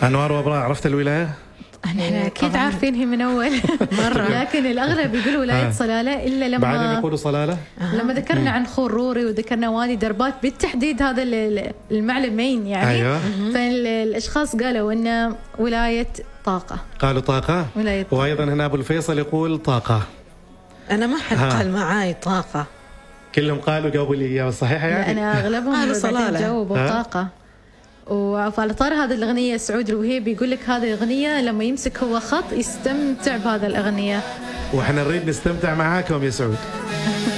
أنوار وأبراء، عرفت الولاية؟ احنا اكيد عارفينها من اول مره، لكن الاغلب يقولوا ولايه صلاله، الا لما بعدين يقولوا صلاله. لما ذكرنا عن خروري وذكرنا وادي دربات بالتحديد هذا المعلمين يعني. أيوة. فالاشخاص قالوا انه ولايه طاقه. قالوا طاقه. ولاية. وايضا هنا ابو الفيصل يقول طاقه. انا ما حد قال معاي طاقه، كلهم قالوا جاوبوا لي اياها الصحيحه يعني. انا اغلبهم جاوبوا طاقه. وعلى طار هذه الأغنية سعود الوهيبي يقول لك هذه الأغنية لما يمسك هو خط يستمتع بهذا الأغنية، وإحنا نريد نستمتع معاكم يا سعود.